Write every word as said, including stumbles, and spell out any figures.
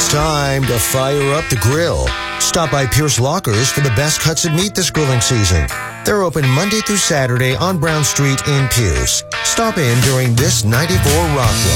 It's time to fire up the grill. Stop by Pierce Lockers for the best cuts of meat this grilling season. They're open Monday through Saturday on Brown Street in Pierce. Stop in during this ninety-four Rock Block.